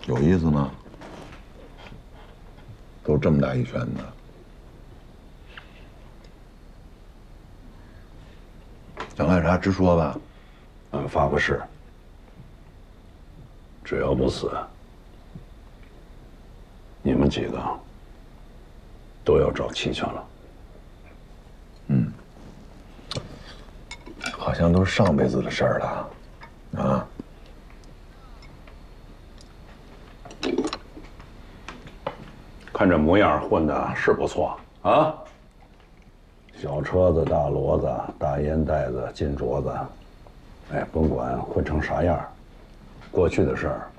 有意思吗？都这么大一圈子，想干啥直说吧。 俺发个誓，只要不死，你们几个都要找齐全了。 好像都是上辈子的事儿了，啊。 看这模样，混的是不错啊。小车子、大骡子、大烟袋子、金镯子，哎，甭管混成啥样，过去的事儿